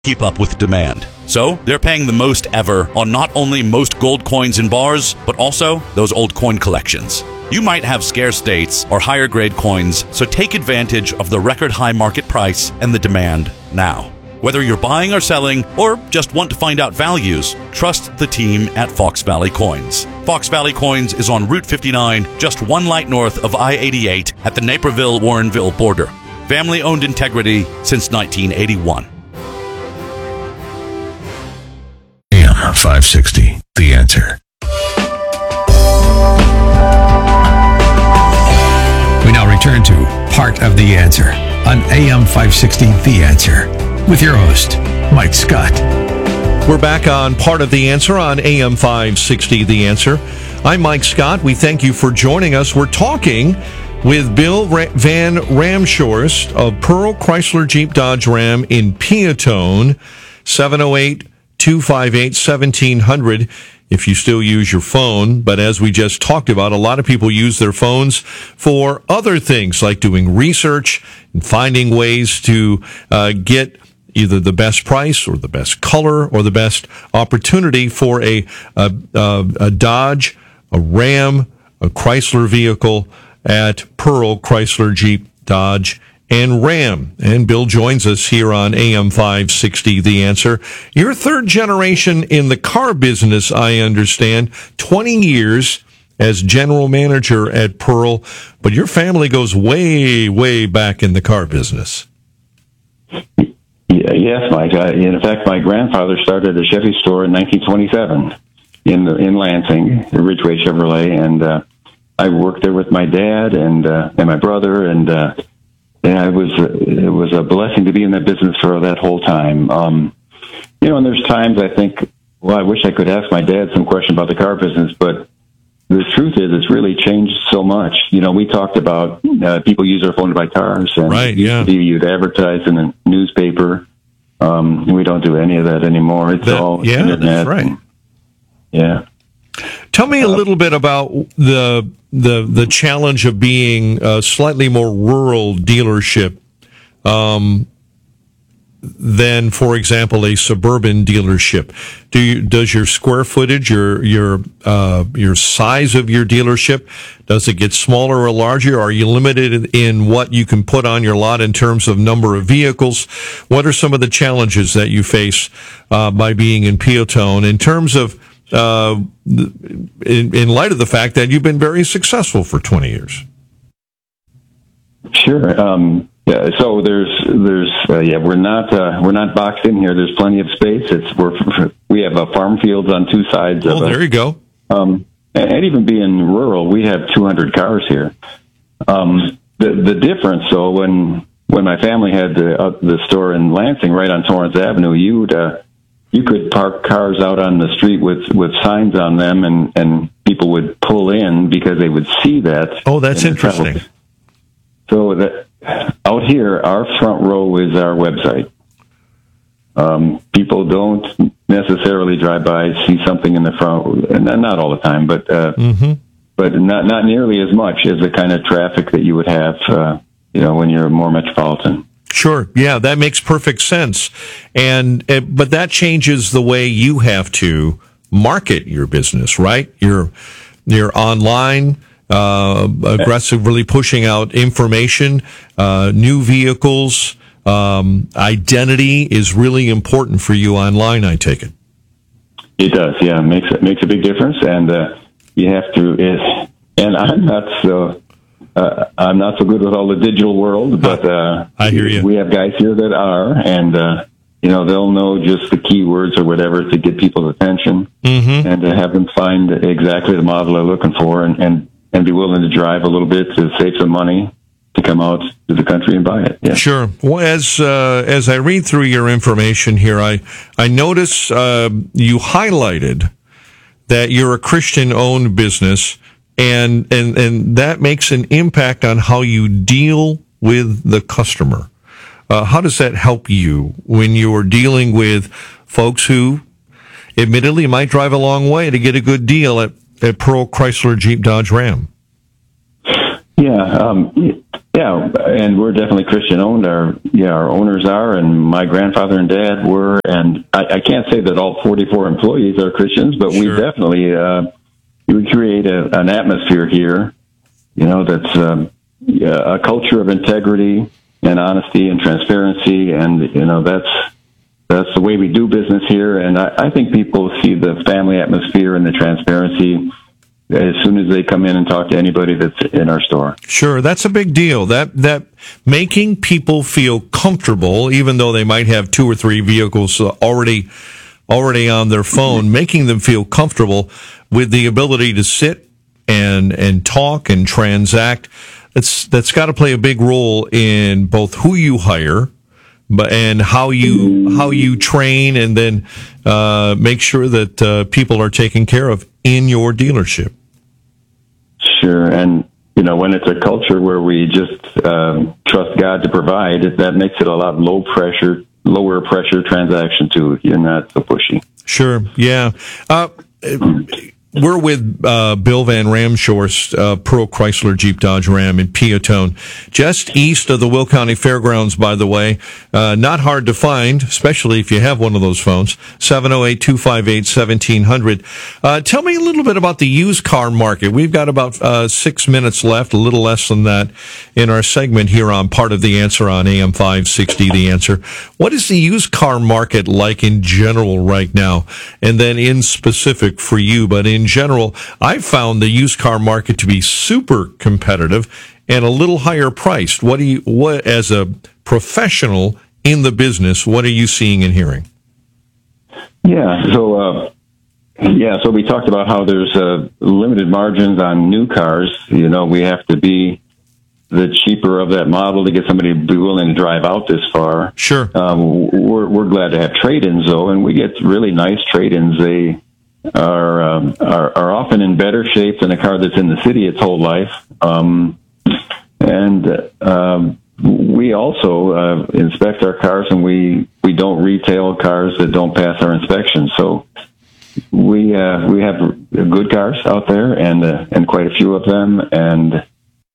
keep up with demand. So they're paying the most ever on not only most gold coins in bars, but also those old coin collections. You might have scarce dates or higher grade coins, so take advantage of the record high market price and the demand now. Whether you're buying or selling, or just want to find out values, trust the team at Fox Valley Coins. Fox Valley Coins is on Route 59, just one light north of I-88 at the Naperville-Warrenville border. Family-owned integrity since 1981. AM 560, The Answer. We now return to Part of the Answer on AM 560, The Answer, with your host, Mike Scott. We're back on Part of the Answer on AM 560, The Answer. I'm Mike Scott. We thank you for joining us. We're talking with Bill Van Ramshorst of Pearl Chrysler Jeep Dodge Ram in Peatone, 708-258-1700 if you still use your phone. But as we just talked about, a lot of people use their phones for other things like doing research and finding ways to get either the best price or the best color or the best opportunity for a Dodge, a Ram, a Chrysler vehicle at Pearl Chrysler Jeep Dodge and Ram. And Bill joins us here on AM 560, The Answer. You're third generation in the car business, I understand. 20 years as general manager at Pearl, but your family goes way, way back in the car business. Yes, Mike. In fact, my grandfather started a Chevy store in 1927 in Lansing, Ridgeway Chevrolet, and I worked there with my dad and my brother, and it was a blessing to be in that business for that whole time. And there's times I think, well, I wish I could ask my dad some question about the car business, but the truth is it's really changed so much. We talked about people use their phone to buy cars, and right, yeah. You'd advertise in a newspaper. We don't do any of that anymore. It's all internet. That's right. Yeah. Tell me a little bit about the challenge of being a slightly more rural dealership than, for example, a suburban dealership. Does your square footage, your size of your dealership, does it get smaller or larger? Are you limited in what you can put on your lot in terms of number of vehicles? What are some of the challenges that you face by being in Peatone in terms of in light of the fact that you've been very successful for 20 years? Sure. So we're not boxed in here. There's plenty of space. We have farm fields on two sides. There you go. And even being rural, we have 200 cars here. The difference, though, when my family had the store in Lansing, right on Torrance Avenue, you could park cars out on the street with signs on them, and people would pull in because they would see that. Oh, that's interesting. So that out here, our front row is our website. People don't necessarily drive by, see something in the front, and not all the time, but not nearly as much as the kind of traffic that you would have, when you're more metropolitan. Sure. Yeah, that makes perfect sense. But that changes the way you have to market your business, right? You're online, aggressively pushing out information, new vehicles, identity is really important for you online, I take it. It does, yeah. It makes a big difference, and you have to. And I'm not so good with all the digital world, but I hear you. We have guys here that are, and they'll know just the keywords or whatever to get people's attention, and to have them find exactly the model they're looking for, and be willing to drive a little bit to save some money to come out to the country and buy it. Yeah. Sure. Well, as I read through your information here, I notice you highlighted that you're a Christian-owned business, and that makes an impact on how you deal with the customer. How does that help you when you're dealing with folks who, admittedly, might drive a long way to get a good deal at Pearl Chrysler Jeep Dodge Ram? And we're definitely Christian owned. Our owners are, and my grandfather and dad were, and I can't say that all 44 employees are Christians, but we definitely we create an atmosphere here, that's a culture of integrity and honesty and transparency, and that's the way we do business here. And I think people see the family atmosphere and the transparency as soon as they come in and talk to anybody that's in our store. Sure, that's a big deal. That making people feel comfortable, even though they might have 2 or 3 vehicles already on their phone, making them feel comfortable with the ability to sit and talk and transact. That's got to play a big role in both who you hire, and how you train, and then make sure that people are taken care of in your dealership. Sure, and when it's a culture where we just trust God to provide, that makes it a lot lower pressure transaction too. You're not so pushy. Sure, yeah. We're with Bill Van Ramshorst, Pearl Chrysler Jeep Dodge Ram in Peotone, just east of the Will County Fairgrounds, by the way. Not hard to find, especially if you have one of those phones. 708-258-1700. Tell me a little bit about the used car market. We've got about 6 minutes left, a little less than that, in our segment here on Part of the Answer on AM 560, The Answer. What is the used car market like in general right now? And then in specific for you, but in general, I've found the used car market to be super competitive and a little higher priced. What as a professional in the business, what are you seeing and hearing? So we talked about how there's limited margins on new cars. We have to be the cheaper of that model to get somebody to be willing to drive out this far. Sure. We're glad to have trade-ins though, and we get really nice trade-ins. They are often in better shape than a car that's in the city its whole life. We also inspect our cars, and we don't retail cars that don't pass our inspection. So we have good cars out there, and quite a few of them. And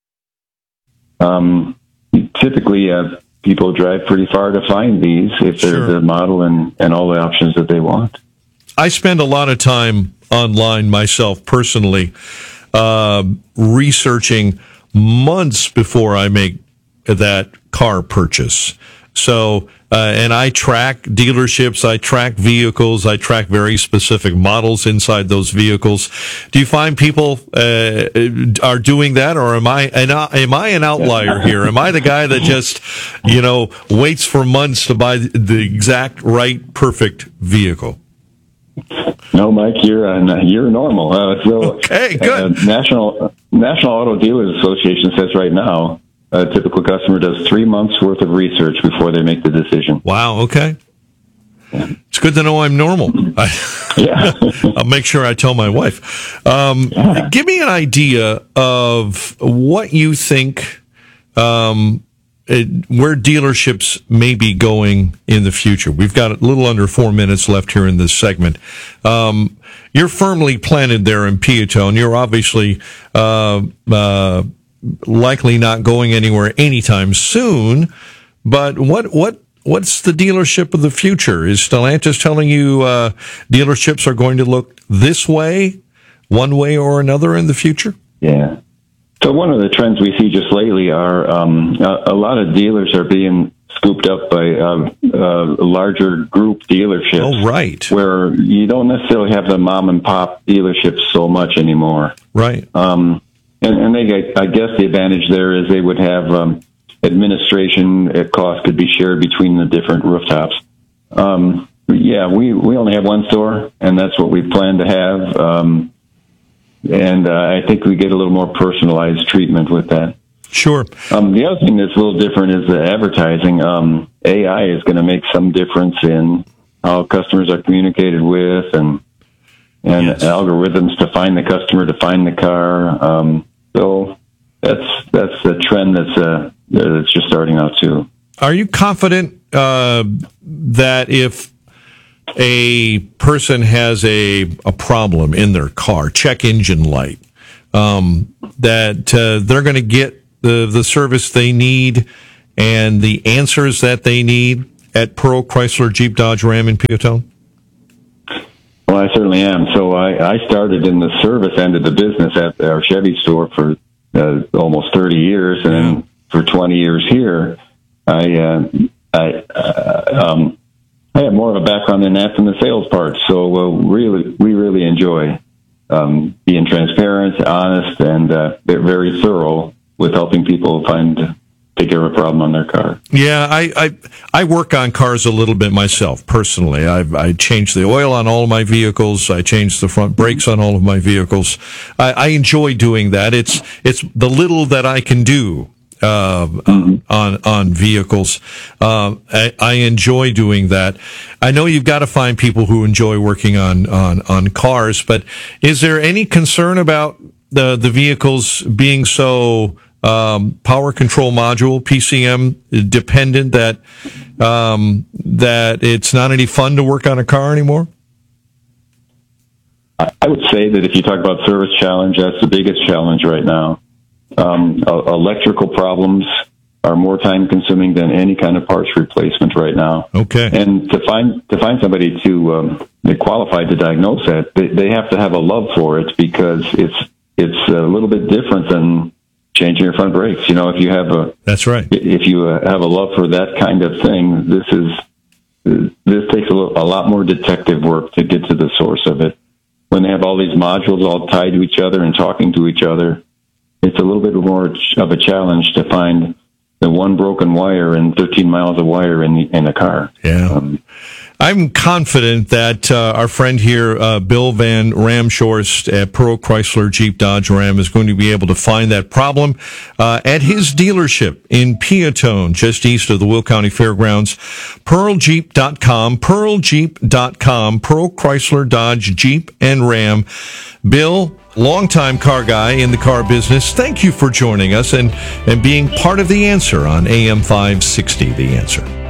typically people drive pretty far to find these if they're the model and all the options that they want. I spend a lot of time online myself personally, researching months before I make that car purchase. So, and I track dealerships, I track vehicles, I track very specific models inside those vehicles. Do you find people are doing that, or am I an outlier here? Am I the guy that just, waits for months to buy the exact right, perfect vehicle? No, Mike, you're normal. Okay, good. National Auto Dealers Association says right now a typical customer does 3 months worth of research before they make the decision. Wow. Okay. Yeah. It's good to know I'm normal. I'll make sure I tell my wife. Give me an idea of what you think. Where dealerships may be going in the future. We've got a little under 4 minutes left here in this segment. You're firmly planted there in Peotone. You're obviously likely not going anywhere anytime soon. But what's the dealership of the future? Is Stellantis telling you dealerships are going to look this way, one way or another in the future? Yeah. So one of the trends we see just lately are a lot of dealers are being scooped up by larger group dealerships. Oh, right. Where you don't necessarily have the mom and pop dealerships so much anymore. Right. And I guess the advantage there is they would have administration costs could be shared between the different rooftops. We only have one store, and that's what we plan to have. And I think we get a little more personalized treatment with that. Sure. The other thing that's a little different is the advertising. AI is going to make some difference in how customers are communicated with, and algorithms to find the customer, to find the car. So that's a trend that's just starting out too. Are you confident that if a person has a problem in their car, check engine light, that they're going to get the service they need and the answers that they need at Pearl Chrysler Jeep Dodge Ram in Peotone? Well, I certainly am. So I started in the service end of the business at our Chevy store for almost 30 years, and then for 20 years here. I have more of a background in that than the sales part. So we really enjoy being transparent, honest, and they're very thorough with helping people take care of a problem on their car. Yeah, I work on cars a little bit myself personally. I change the oil on all of my vehicles. I change the front brakes on all of my vehicles. I enjoy doing that. It's the little that I can do on vehicles. I enjoy doing that. I know you've got to find people who enjoy working on cars, but is there any concern about the vehicles being so power control module, PCM dependent, that it's not any fun to work on a car anymore? I would say that if you talk about service challenge, that's the biggest challenge right now. Electrical problems are more time consuming than any kind of parts replacement right now. Okay. And to find somebody to qualified to diagnose that, they have to have a love for it, because it's a little bit different than changing your front brakes. If you have that's right. If you have a love for that kind of thing, this takes a lot more detective work to get to the source of it. When they have all these modules all tied to each other and talking to each other, it's a little bit more of a challenge to find the one broken wire and 13 miles of wire in the car. Yeah. I'm confident that our friend here, Bill Van Ramshorst at Pearl Chrysler Jeep Dodge Ram, is going to be able to find that problem at his dealership in Peotone, just east of the Will County Fairgrounds. PearlJeep.com, PearlJeep.com, Pearl Chrysler Dodge Jeep and Ram. Bill, longtime car guy in the car business, thank you for joining us and being part of The Answer on AM 560, The Answer.